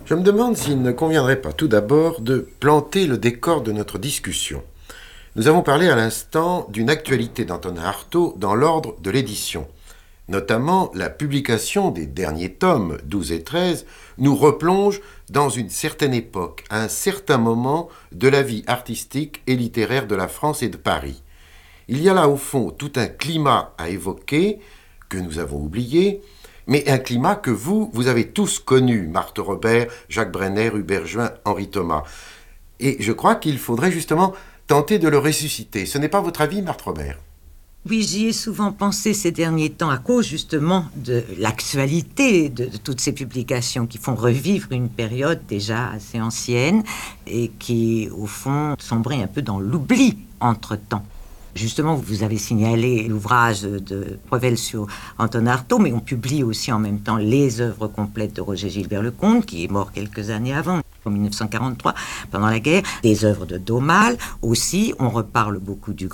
Je me demande s'il ne conviendrait pas tout d'abord de planter le décor de notre discussion. Nous avons parlé à l'instant d'une actualité d'Antonin Artaud dans l'ordre de l'édition. Notamment, la publication des derniers tomes, 12 et 13, nous replonge dans une certaine époque, à un certain moment de la vie artistique et littéraire de la France et de Paris. Il y a là au fond tout un climat à évoquer, que nous avons oublié, mais un climat que vous avez tous connu, Marthe Robert, Jacques Brenner, Hubert Join, Henri Thomas. Et je crois qu'il faudrait justement tenter de le ressusciter. Ce n'est pas votre avis, Marthe Robert ? Oui, j'y ai souvent pensé ces derniers temps à cause justement de l'actualité de toutes ces publications qui font revivre une période déjà assez ancienne et qui, au fond, sombrait un peu dans l'oubli entre-temps. Justement, vous avez signalé l'ouvrage de Revel sur Antonin Artaud, mais on publie aussi en même temps les œuvres complètes de Roger Gilbert Lecomte, qui est mort quelques années avant, en 1943, pendant la guerre. Des œuvres de Daumal aussi. On reparle beaucoup du